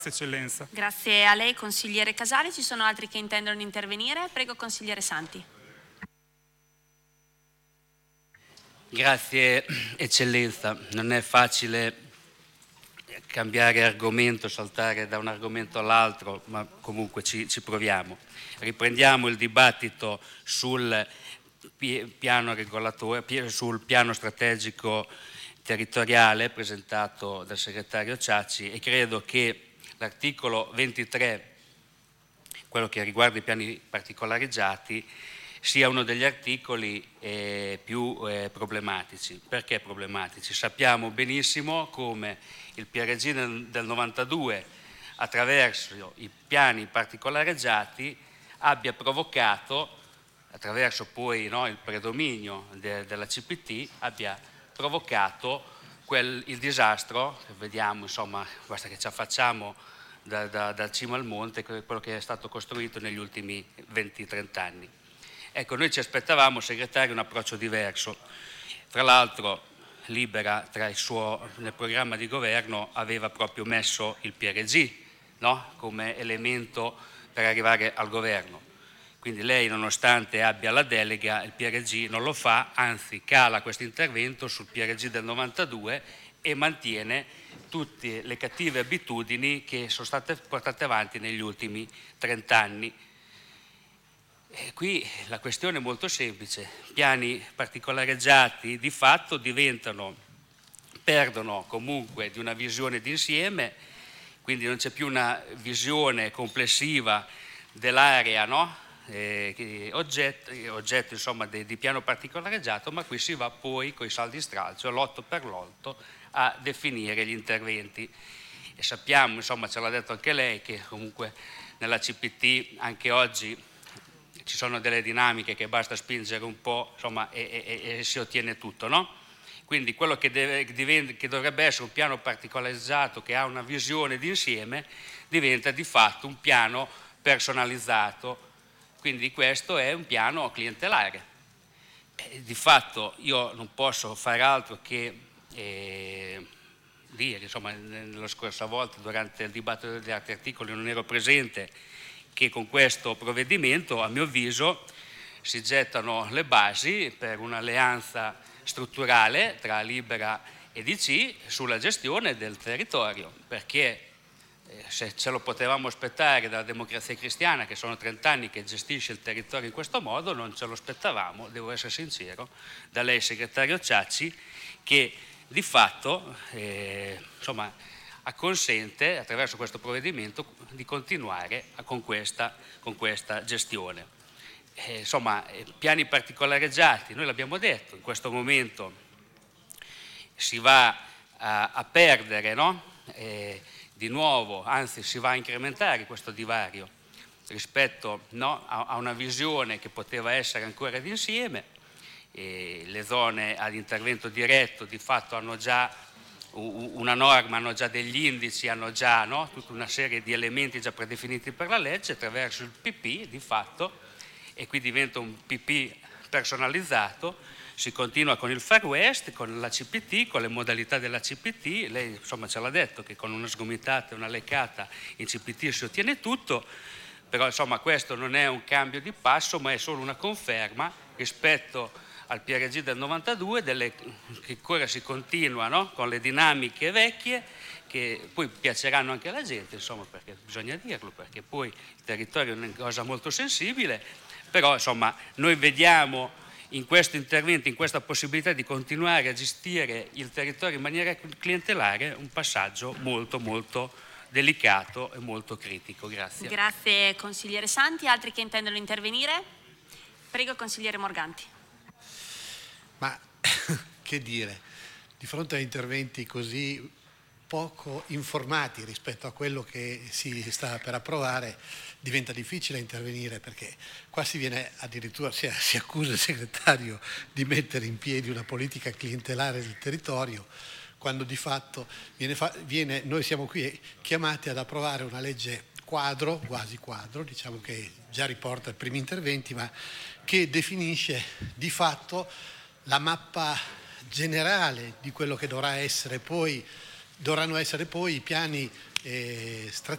Eccellenza. Grazie a lei, consigliere Casali. Ci sono altri che intendono intervenire? Prego, consigliere Santi. Grazie Eccellenza, non è facile cambiare argomento, saltare da un argomento all'altro, ma comunque ci proviamo. Riprendiamo il dibattito sul piano regolatore, sul piano strategico territoriale presentato dal segretario Ciacci, e credo che l'articolo 23, quello che riguarda i piani particolareggiati, sia uno degli articoli più problematici. Perché problematici? Sappiamo benissimo come il PRG del 92, attraverso i piani particolareggiati, abbia provocato, attraverso poi il predominio della CPT, abbia provocato il disastro che vediamo, insomma, basta che ci affacciamo dal cimo al monte, quello che è stato costruito negli ultimi 20-30 anni. Ecco, noi ci aspettavamo, segretario, un approccio diverso. Tra l'altro Libera nel programma di governo aveva proprio messo il PRG, no? Come elemento per arrivare al governo. Quindi lei, nonostante abbia la delega, il PRG non lo fa, anzi cala questo intervento sul PRG del 92 e mantiene tutte le cattive abitudini che sono state portate avanti negli ultimi 30 anni. E qui la questione è molto semplice: piani particolareggiati di fatto perdono comunque di una visione d'insieme, quindi non c'è più una visione complessiva dell'area, no? Oggetto insomma di piano particolareggiato, ma qui si va poi con i saldi stralcio, l'8 per l'8, a definire gli interventi. E sappiamo, insomma, ce l'ha detto anche lei, che comunque nella CPT anche oggi ci sono delle dinamiche che basta spingere un po', insomma, e si ottiene tutto, no? Quindi quello che dovrebbe essere un piano particolarizzato che ha una visione d'insieme diventa di fatto un piano personalizzato, quindi questo è un piano clientelare. Di fatto io non posso fare altro che dire, insomma, la scorsa volta durante il dibattito degli altri articoli non ero presente, che con questo provvedimento, a mio avviso, si gettano le basi per un'alleanza strutturale tra Libera e DC sulla gestione del territorio, perché se ce lo potevamo aspettare dalla Democrazia Cristiana, che sono 30 anni che gestisce il territorio in questo modo, non ce lo aspettavamo, devo essere sincero, da lei, segretario Ciacci, che di fatto acconsente attraverso questo provvedimento di continuare con questa gestione. Piani particolareggiati, noi l'abbiamo detto, in questo momento si va a perdere, no? Di nuovo, anzi si va a incrementare questo divario rispetto, no, a una visione che poteva essere ancora d'insieme. Le zone ad intervento diretto di fatto hanno già una norma, hanno già degli indici, hanno già, no, tutta una serie di elementi già predefiniti per la legge attraverso il PP di fatto, e qui diventa un PP personalizzato. Si continua con il Far West, con la CPT, con le modalità della CPT. Lei insomma ce l'ha detto che con una sgomitata e una leccata in CPT si ottiene tutto, però insomma questo non è un cambio di passo, ma è solo una conferma rispetto al PRG del 92, che ancora si continua, no? Con le dinamiche vecchie, che poi piaceranno anche alla gente, insomma, perché bisogna dirlo, perché poi il territorio è una cosa molto sensibile, però insomma noi vediamo in questo intervento, in questa possibilità di continuare a gestire il territorio in maniera clientelare, un passaggio molto molto delicato e molto critico. Grazie. Grazie consigliere Santi. Altri che intendono intervenire? Prego, consigliere Morganti. Ma che dire, di fronte a interventi così poco informati rispetto a quello che si sta per approvare, diventa difficile intervenire, perché qua si viene addirittura, si accusa il segretario di mettere in piedi una politica clientelare del territorio, quando di fatto noi siamo qui chiamati ad approvare una legge quadro, quasi quadro, diciamo che già riporta i primi interventi, ma che definisce di fatto la mappa generale di quello che dovranno essere poi i piani strategici